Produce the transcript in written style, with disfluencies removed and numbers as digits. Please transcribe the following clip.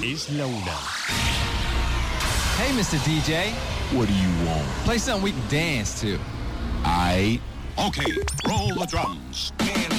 Es la una. Hey, Mr. DJ. What do you want? Play something we can dance to. Aight. Okay, roll the drums. Man